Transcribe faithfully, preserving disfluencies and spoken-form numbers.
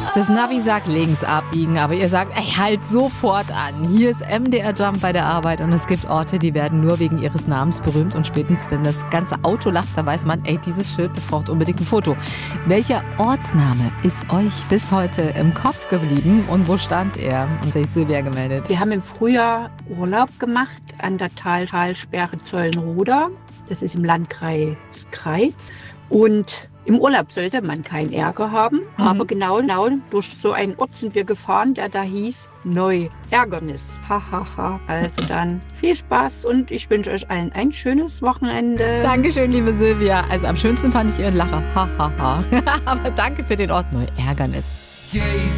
Ach, das Navi sagt links abbiegen, aber ihr sagt, ey, halt sofort an. Hier ist M D R Jump bei der Arbeit und es gibt Orte, die werden nur wegen ihres Namens berühmt und spätestens, wenn das ganze Auto lacht, da weiß man, ey, dieses Schild, das braucht unbedingt ein Foto. Welcher Ortsname ist euch bis heute im Kopf geblieben und wo stand er? Und sich Silvia gemeldet. Wir haben im Frühjahr Urlaub gemacht an der Talsperre Zollenroda. Das ist im Landkreis Kreiz. Und im Urlaub sollte man keinen Ärger haben, mhm. aber genau, genau durch so einen Ort sind wir gefahren, der da hieß Neu-Ärgernis. Hahaha. Also dann viel Spaß und ich wünsche euch allen ein schönes Wochenende. Dankeschön, liebe Silvia. Also am schönsten fand ich ihren Lacher. Hahaha. Aber danke für den Ort Neu-Ärgernis.